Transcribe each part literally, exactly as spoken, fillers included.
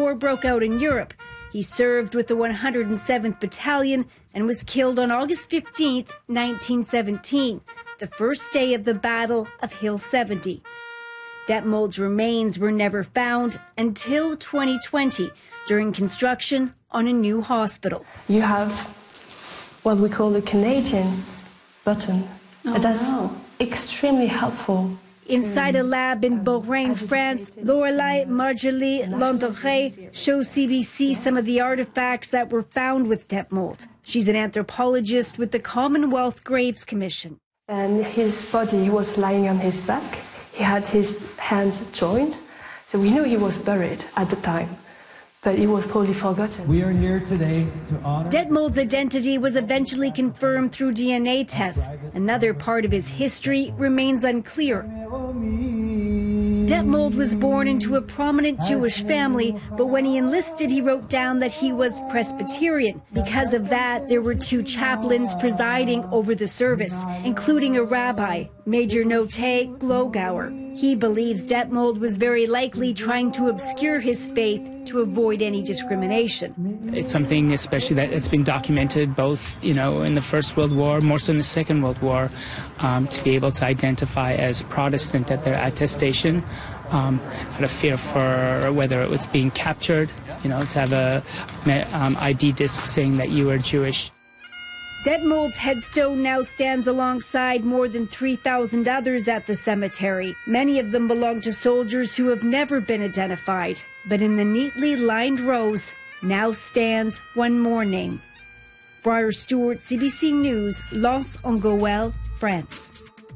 War broke out in Europe. He served with the one hundred seventh Battalion and was killed on August fifteenth, nineteen seventeen, the first day of the Battle of Hill seventy. Detmold's remains were never found until twenty twenty, during construction on a new hospital. You have what we call the Canadian button. Oh, and that's no. extremely helpful. Inside a lab in Beaurain, France, Lorelei Marjolie Landeret shows C B C some of the artifacts that were found with Detmold. She's an anthropologist with the Commonwealth Graves Commission. And his body was lying on his back. He had his hands joined. So we knew he was buried at the time, but it was probably forgotten. We are here today to honor... Detmold's identity was eventually confirmed through D N A tests. Another part of his history remains unclear. Detmold was born into a prominent Jewish family, but when he enlisted, he wrote down that he was Presbyterian. Because of that, there were two chaplains presiding over the service, including a rabbi, Major Note Glogauer. He believes Detmold was very likely trying to obscure his faith to avoid any discrimination. It's something especially that it's been documented both, you know, in the First World War, more so in the Second World War, um, to be able to identify as Protestant at their attestation, um, out of fear for whether it was being captured, you know, to have a um, I D disc saying that you were Jewish. Detmold's headstone now stands alongside more than three thousand others at the cemetery. Many of them belong to soldiers who have never been identified. But in the neatly lined rows now stands one more name. Briar Stewart, C B C News, Lens-en-Goël, France.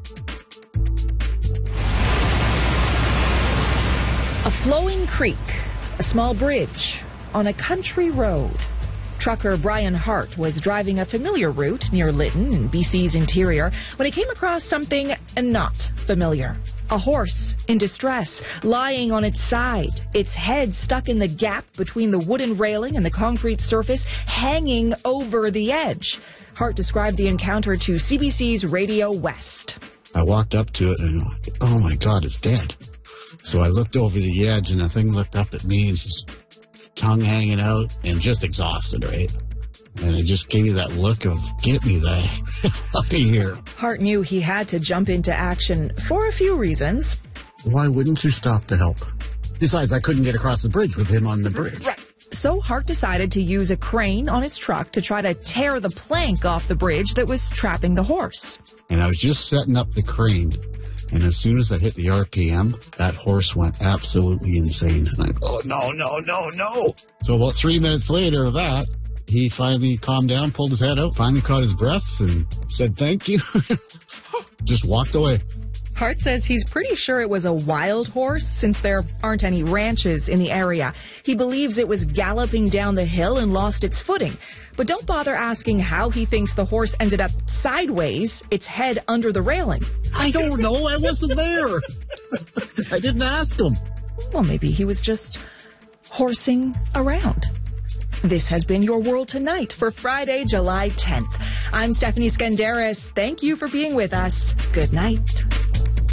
A flowing creek, a small bridge on a country road. Trucker Brian Hart was driving a familiar route near Lytton in B C's interior when he came across something not familiar. A horse in distress, lying on its side, its head stuck in the gap between the wooden railing and the concrete surface, hanging over the edge. Hart described the encounter to C B C's Radio West. I walked up to it and, oh my God, it's dead. So I looked over the edge and the thing looked up at me and just tongue hanging out and just exhausted, right? And it just gave you that look of, get me the hell out of here. Hart knew he had to jump into action for a few reasons. Why wouldn't you stop to help? Besides, I couldn't get across the bridge with him on the bridge. Right. So Hart decided to use a crane on his truck to try to tear the plank off the bridge that was trapping the horse. And I was just setting up the crane. And as soon as I hit the R P M, that horse went absolutely insane. And I go, oh, no, no, no, no. So about three minutes later of that, he finally calmed down, pulled his head out, finally caught his breath and said, thank you. Just walked away. Hart says he's pretty sure it was a wild horse since there aren't any ranches in the area. He believes it was galloping down the hill and lost its footing. But don't bother asking how he thinks the horse ended up sideways, its head under the railing. I don't know. I wasn't there. I didn't ask him. Well, maybe he was just horsing around. This has been Your World Tonight for Friday, July tenth. I'm Stephanie Skandaris. Thank you for being with us. Good night.